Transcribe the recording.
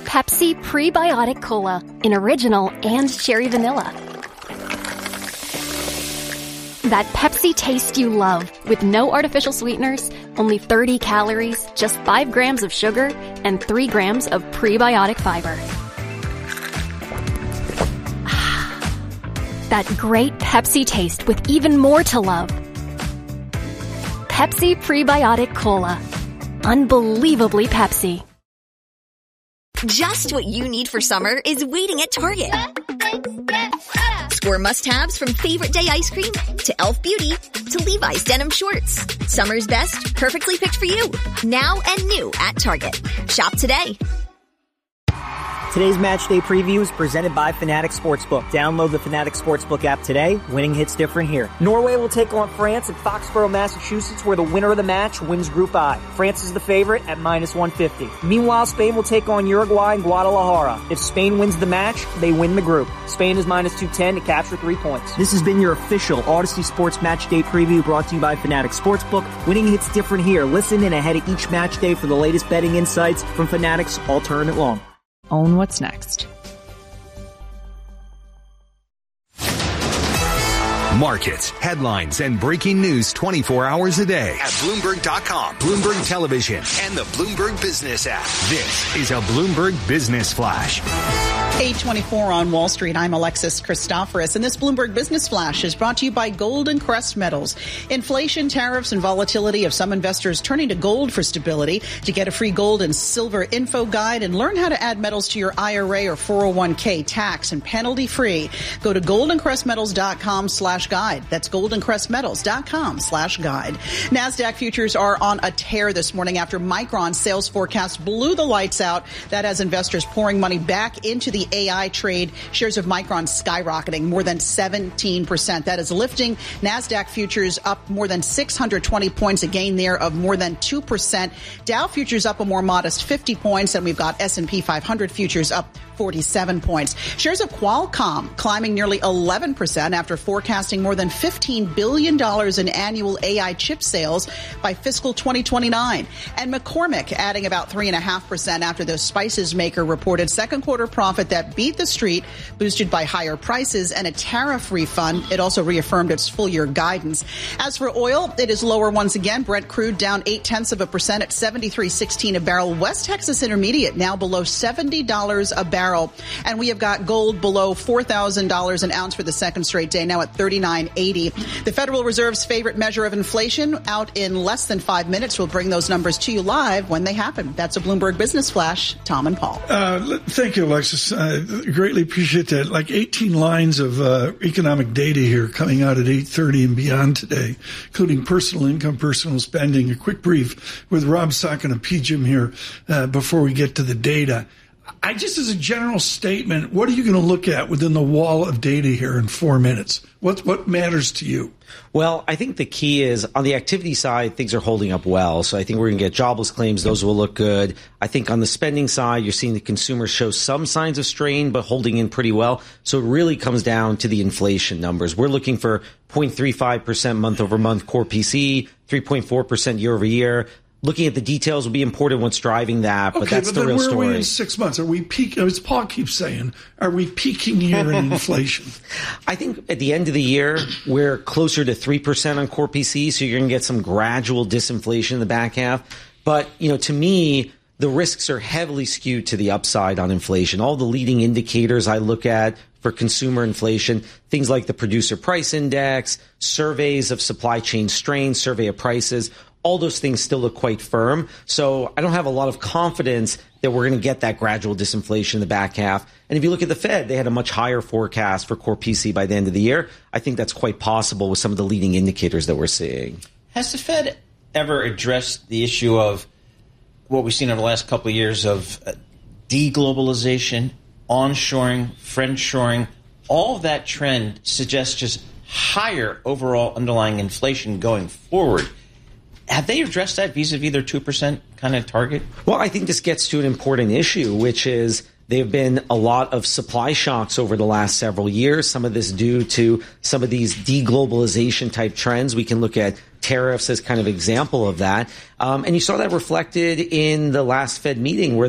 Pepsi Prebiotic Cola in original and cherry vanilla. That Pepsi taste you love with no artificial sweeteners, only 30 calories, just 5 grams of sugar, and 3 grams of prebiotic fiber. That great Pepsi taste with even more to love. Pepsi Prebiotic Cola. Unbelievably Pepsi. Just what you need for summer is waiting at Target. Score must-haves from Favorite Day ice cream to Elf Beauty to Levi's denim shorts. Summer's best, perfectly picked for you. Now and new at Target. Shop today. Today's match day preview is presented by Fanatics Sportsbook. Download the Fanatics Sportsbook app today. Winning hits different here. Norway will take on France at Foxborough, Massachusetts, where the winner of the match wins Group I. France is the favorite at -150. Meanwhile, Spain will take on Uruguay in Guadalajara. If Spain wins the match, they win the group. Spain is -210 to capture 3 points. This has been your official Odyssey Sports Match Day preview brought to you by Fanatics Sportsbook. Winning hits different here. Listen in ahead of each match day for the latest betting insights from Fanatics all tournament long. Own what's next. Markets, headlines, and breaking news 24 hours a day at Bloomberg.com, Bloomberg Television, and the Bloomberg Business app. This is a Bloomberg Business Flash. 8:24 on Wall Street. I'm Alexis Christoforous, and this Bloomberg Business Flash is brought to you by Golden Crest Metals. Inflation, tariffs, and volatility of some investors turning to gold for stability. To get a free gold and silver info guide and learn how to add metals to your IRA or 401k tax and penalty free, go to goldencrestmetals.com/guide. That's goldencrestmetals.com/guide. NASDAQ futures are on a tear this morning after Micron's sales forecast blew the lights out. That has investors pouring money back into the AI trade. Shares of Micron skyrocketing more than 17%. That is lifting NASDAQ futures up more than 620 points, a gain there of more than 2%. Dow futures up a more modest 50 points, and we've got S&P 500 futures up 47 points. Shares of Qualcomm climbing nearly 11% after forecasting more than $15 billion in annual AI chip sales by fiscal 2029. And McCormick adding about 3.5% after the spices maker reported second quarter profit that beat the street, boosted by higher prices and a tariff refund. It also reaffirmed its full year guidance. As for oil, it is lower once again. Brent crude down 0.8% at $73.16 a barrel. West Texas Intermediate now below $70 a barrel. And we have got gold below $4,000 an ounce for the second straight day, now at $39.80. The Federal Reserve's favorite measure of inflation out in less than 5 minutes. We'll bring those numbers to you live when they happen. That's a Bloomberg Business Flash. Tom and Paul. Thank you, Alexis. Greatly appreciate that. Like 18 lines of economic data here coming out at 8:30 and beyond today, including personal income, personal spending. A quick brief with Rob Sockin of PGIM here before we get to the data. I just, as a general statement, what are you going to look at within the wall of data here in 4 minutes? What matters to you? Well, I think the key is on the activity side, things are holding up well. So I think we're going to get jobless claims. Those will look good. I think on the spending side, you're seeing the consumer show some signs of strain, but holding in pretty well. So it really comes down to the inflation numbers. We're looking for 0.35% month over month core PCE, 3.4% year over year. Looking at the details will be important what's driving that, but that's the real story. Where are we in 6 months? Are we peaking? As Paul keeps saying, are we peaking here in inflation? I think at the end of the year, we're closer to 3% on core PCE, so you're going to get some gradual disinflation in the back half. But, to me, the risks are heavily skewed to the upside on inflation. All the leading indicators I look at for consumer inflation, things like the producer price index, surveys of supply chain strain, survey of prices, all those things still look quite firm. So I don't have a lot of confidence that we're going to get that gradual disinflation in the back half. And if you look at the Fed, they had a much higher forecast for core PC by the end of the year. I think that's quite possible with some of the leading indicators that we're seeing. Has the Fed ever addressed the issue of what we've seen over the last couple of years of deglobalization, onshoring, friendshoring? All of that trend suggests just higher overall underlying inflation going forward. Have they addressed that vis-a-vis their 2% kind of target? Well, I think this gets to an important issue, which is there have been a lot of supply shocks over the last several years. Some of this due to some of these deglobalization type trends. We can look at tariffs as kind of example of that. And you saw that reflected in the last Fed meeting where